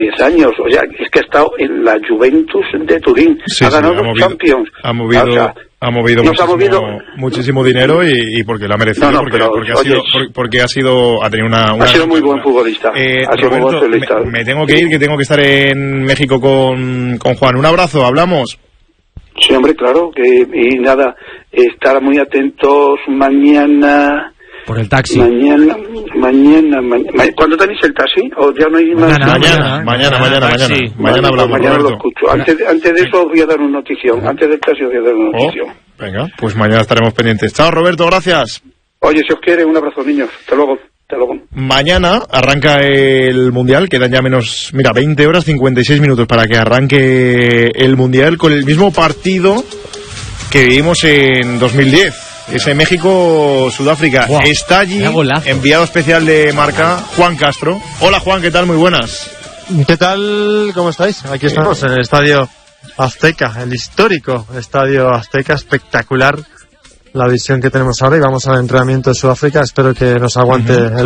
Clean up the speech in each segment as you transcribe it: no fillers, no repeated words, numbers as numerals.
10 años, o sea, es que ha estado en la Juventus de Turín, sí, ha ganado sí, Champions. Ha movido muchísimo dinero y porque lo ha merecido, porque ha tenido ha sido muy buen futbolista. Roberto, me tengo que ir, que tengo que estar en México con Juan. Un abrazo, hablamos. Sí, hombre, claro, y nada, estar muy atentos mañana. Por el taxi. Mañana. ¿Cuándo tenéis el taxi? ¿O ya no hay más? Mañana hablamos. Mañana lo escucho. Antes de eso os voy a dar una notición. Antes del taxi os voy a dar una notición. Venga, pues mañana estaremos pendientes. Chao, Roberto, gracias. Oye, si os quiere, un abrazo, niños. Hasta luego. Mañana arranca el Mundial, quedan ya 20 horas 56 minutos para que arranque el Mundial con el mismo partido que vivimos en 2010. Ese México-Sudáfrica. Wow. Está allí, enviado especial de Marca, Juan Castro. Hola, Juan, ¿qué tal? Muy buenas. ¿Qué tal? ¿Cómo estáis? Aquí estamos en el Estadio Azteca, el histórico Estadio Azteca, espectacular la visión que tenemos ahora, y vamos al entrenamiento de Sudáfrica. Espero que nos aguante el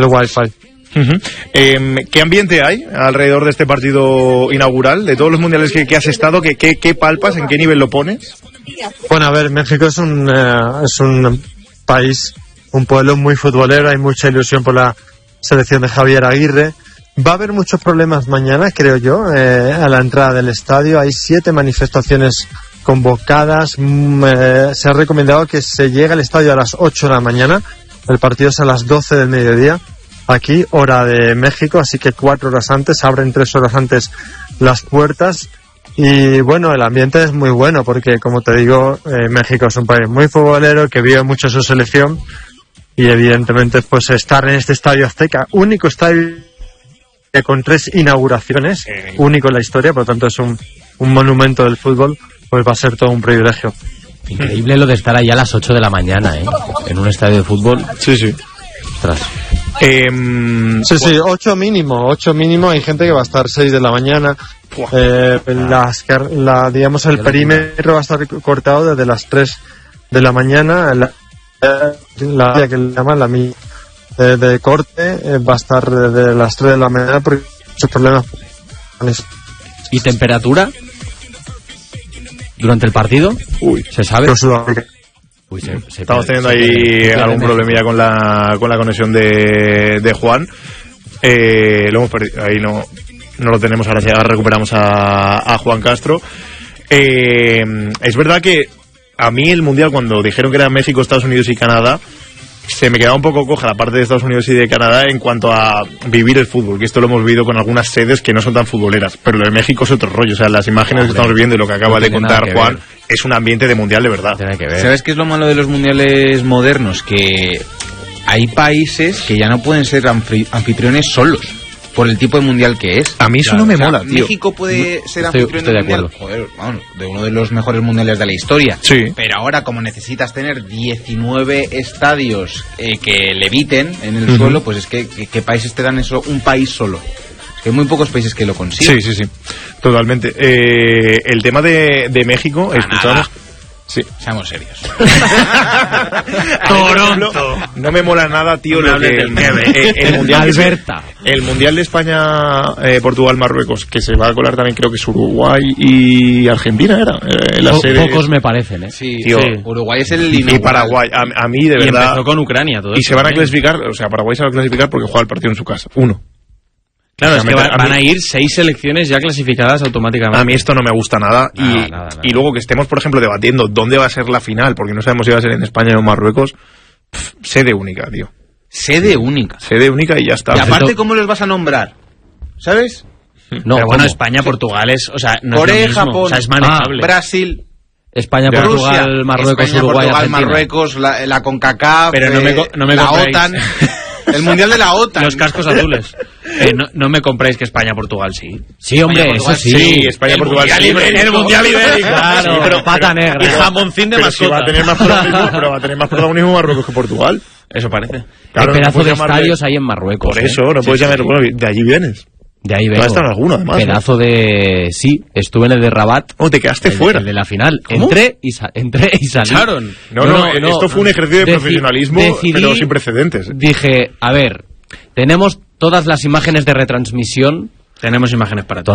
Wi-Fi. ¿Qué ambiente hay alrededor de este partido inaugural? De todos los mundiales que has estado, ¿qué palpas? ¿En qué nivel lo pones? Bueno, a ver, México es un país, un pueblo muy futbolero, hay mucha ilusión por la selección de Javier Aguirre. Va a haber muchos problemas mañana, creo yo, a la entrada del estadio. Hay 7 manifestaciones convocadas. Se ha recomendado que se llegue al estadio a las 8 de la mañana. El partido es a las 12 del mediodía, aquí, hora de México, así que 4 horas antes, abren 3 horas antes las puertas. Y bueno, el ambiente es muy bueno porque, como te digo, México es un país muy futbolero que vive mucho su selección, y evidentemente pues estar en este Estadio Azteca, único estadio con 3 inauguraciones, único en la historia, por lo tanto es un monumento del fútbol, pues va a ser todo un privilegio. Increíble lo de estar ahí a las 8 de la mañana, en un estadio de fútbol. Sí. Ostras. Sí, 8 mínimo, hay gente que va a estar 6 de la mañana. Digamos, el perímetro va a estar cortado desde las 3 de la mañana. La que le llaman la milla de corte va a estar desde las 3 de la mañana porque hay muchos problemas. ¿Y temperatura durante el partido? ¿Se sabe? Estamos teniendo ahí algún problemilla con la conexión de Juan. Lo hemos perdido, ahí no lo tenemos. Ahora ya recuperamos a Juan Castro. Es verdad que a mí el Mundial, cuando dijeron que era México, Estados Unidos y Canadá, se me quedaba un poco coja la parte de Estados Unidos y de Canadá en cuanto a vivir el fútbol, que esto lo hemos vivido con algunas sedes que no son tan futboleras, pero lo de México es otro rollo. O sea, las imágenes que estamos viendo y lo que acaba de contar Juan es un ambiente de mundial de verdad. ¿Sabes qué es lo malo de los mundiales modernos? Que hay países que ya no pueden ser anfitriones solos por el tipo de mundial que es. A mí eso no me mola, tío. México puede ser anfitrión del mundial, de uno de los mejores mundiales de la historia. Sí. Pero ahora, como necesitas tener 19 estadios que leviten en el suelo, pues es que ¿qué países te dan eso? Un país solo. Es que hay muy pocos países que lo consiguen. Sí. Totalmente. El tema de México, escuchamos. Sí. Seamos serios. Toronto. No me mola nada, tío, lo que el mundial Alberta. El mundial de España, Portugal, Marruecos, que se va a colar también, creo que es Uruguay y Argentina, Pocos me parecen, Sí, tío. Sí. Uruguay es el y Paraguay. A mí de verdad. Y empezó con Ucrania todo. Y se van a clasificar, o sea, Paraguay se va a clasificar porque juega el partido en su casa. 1. Claro, es que van a ir 6 selecciones ya clasificadas automáticamente. A mí esto no me gusta nada. Y luego que estemos, por ejemplo, debatiendo dónde va a ser la final, porque no sabemos si va a ser en España o en Marruecos. Sede única, tío. Sede única y ya está. Y aparte, ¿cómo los vas a nombrar? ¿Sabes? No, bueno, España, Portugal es... O sea, no Corea, es lo mismo. Japón, o sea, es manejable. Brasil... España, Portugal, Marruecos, Uruguay, Argentina. Marruecos, la CONCACAF, pero no me la compréis. OTAN, el mundial de la OTAN, los cascos azules. No me compréis que España, Portugal sí. Sí, hombre, España, eso sí. España, Portugal sí. El mundial ibérico. Claro, sí, pero pata negra. Y jamoncín de mascota. Si va a tener más protagonismo, pero va a tener más protagonismo Marruecos que Portugal. Eso parece. Claro, Hay pedazo de estadios ahí en Marruecos. Por eso, no puedes llamar... Bueno, de allí vienes. De ahí vengo. ¿Va a estar alguno, además? Pedazo de... Sí, estuve en el de Rabat. Te quedaste fuera. El de la final. ¿Cómo? Entré y salí. No, esto fue un ejercicio de profesionalismo, pero sin precedentes. Dije, a ver, tenemos todas las imágenes de retransmisión Tenemos imágenes para ti.